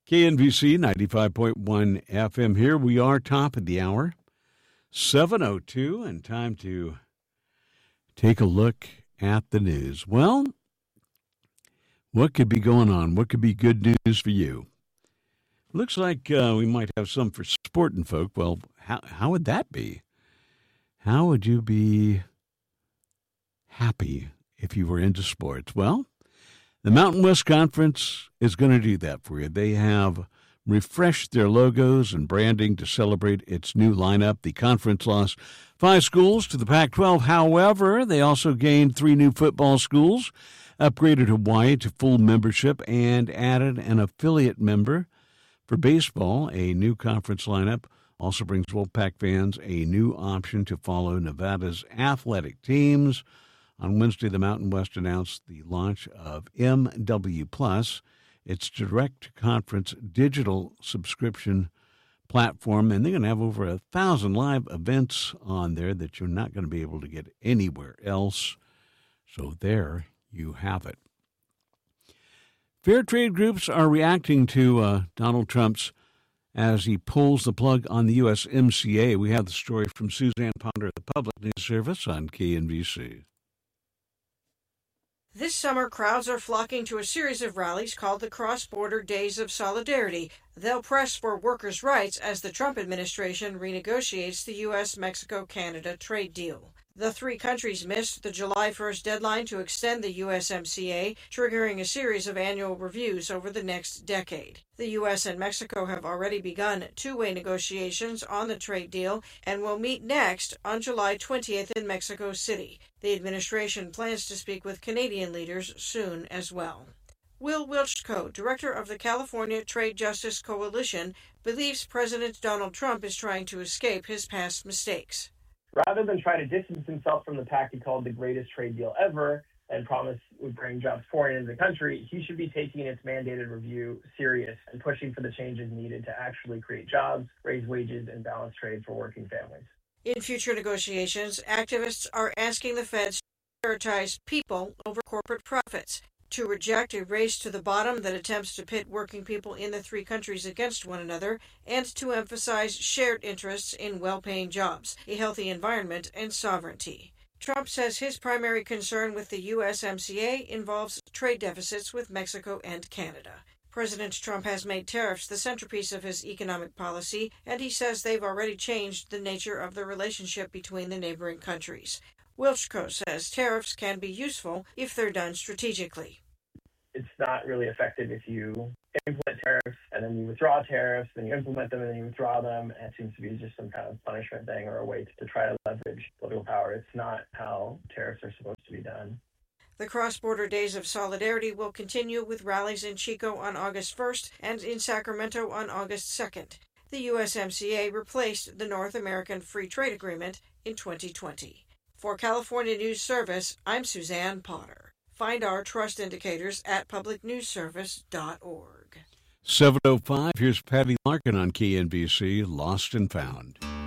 KNVC 95.1 FM here. We are top of the hour, 7:02, and time to take a look at the news. Well, what could be going on? What could be good news for you? Looks like we might have some for sporting folk. Well, how would that be? How would you be happy if you were into sports? Well, the Mountain West Conference is going to do that for you. They have refreshed their logos and branding to celebrate its new lineup. The conference lost 5 schools to the Pac-12. However, they also gained 3 new football schools, upgraded Hawaii to full membership, and added an affiliate member. For baseball, a new conference lineup also brings Wolfpack fans a new option to follow Nevada's athletic teams. On Wednesday, the Mountain West announced the launch of MW Plus, its direct conference digital subscription platform, and they're going to have over 1,000 live events on there that you're not going to be able to get anywhere else. So there you have it. Fair trade groups are reacting to Donald Trump's as he pulls the plug on the USMCA. We have the story from Suzanne Ponder of the Public News Service on KNVC. This summer, crowds are flocking to a series of rallies called the Cross-Border Days of Solidarity. They'll press for workers' rights as the Trump administration renegotiates the U.S.-Mexico-Canada trade deal. The 3 countries missed the July 1st deadline to extend the USMCA, triggering a series of annual reviews over the next decade. The U.S. and Mexico have already begun 2-way negotiations on the trade deal and will meet next on July 20th in Mexico City. The administration plans to speak with Canadian leaders soon as well. Will Wilczko, director of the California Trade Justice Coalition, believes President Donald Trump is trying to escape his past mistakes. Rather than try to distance himself from the pact he called the greatest trade deal ever and promise would bring jobs pouring into the country, he should be taking its mandated review serious and pushing for the changes needed to actually create jobs, raise wages, and balance trade for working families. In future negotiations, activists are asking the feds to prioritize people over corporate profits, to reject a race to the bottom that attempts to pit working people in the 3 countries against one another, and to emphasize shared interests in well-paying jobs, a healthy environment, and sovereignty. Trump says his primary concern with the USMCA involves trade deficits with Mexico and Canada. President Trump has made tariffs the centerpiece of his economic policy, and he says they've already changed the nature of the relationship between the neighboring countries. Wilczko says tariffs can be useful if they're done strategically. It's not really effective if you implement tariffs and then you withdraw tariffs, then you implement them and then you withdraw them. And it seems to be just some kind of punishment thing or a way to try to leverage political power. It's not how tariffs are supposed to be done. The Cross-Border Days of Solidarity will continue with rallies in Chico on August 1st and in Sacramento on August 2nd. The USMCA replaced the North American Free Trade Agreement in 2020. For California News Service, I'm Suzanne Potter. Find our trust indicators at publicnewsservice.org. 7:05, here's Patty Larkin on KNBC, Lost and Found.